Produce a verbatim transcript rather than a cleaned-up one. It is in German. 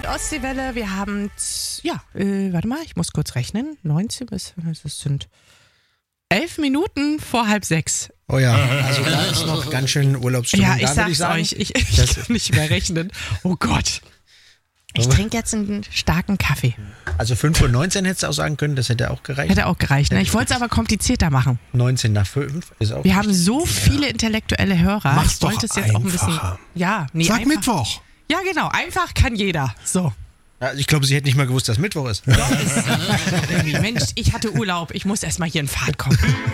Nord-Ostsee-Welle. Wir haben, ja, äh, warte mal, ich muss kurz rechnen. neunzehn bis, das sind elf Minuten vor halb sechs. Oh ja, also da ist noch ganz schön Urlaubsstimmung. Ja, ich da, sag's ich sagen, euch, ich, ich kann nicht mehr rechnen. Oh Gott. Ich trinke jetzt einen starken Kaffee. Also fünf Uhr neunzehn hättest du auch sagen können, das hätte auch gereicht. Hätte auch gereicht, ne? Ich wollte es aber komplizierter machen. neunzehn nach fünf ist auch Wir haben so viele intellektuelle Hörer. Mach's ich wollte doch es jetzt auch ein bisschen. einfacher. Ja, nee, Sag einfach, Mittwoch. Ja, genau. Einfach kann jeder. So. Also ich glaube, sie hätte nicht mal gewusst, dass Mittwoch ist. Doch, ist, Mensch, ich hatte Urlaub. Ich muss erst mal hier in Fahrt kommen.